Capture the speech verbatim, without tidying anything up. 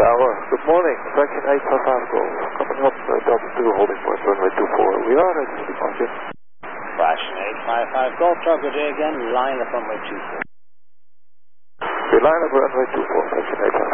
Tower, good morning. Section eight five five Golf. Coming up, uh, Delta two, holding point runway two four. We are ready to departure. Fraction eight five five Golf, talk with you again, line up runway two four. We line up runway two four, section eight five five.